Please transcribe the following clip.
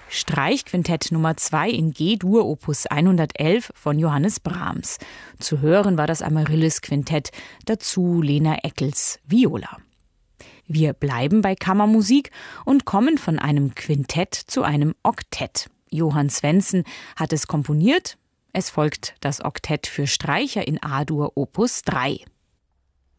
Streichquintett Nummer 2 in G-Dur Opus 111 von Johannes Brahms. Zu hören war das Amaryllis-Quintett, dazu Lena Eckels Viola. Wir bleiben bei Kammermusik und kommen von einem Quintett zu einem Oktett. Johann Svendsen hat es komponiert. Es folgt das Oktett für Streicher in A-Dur Opus 3.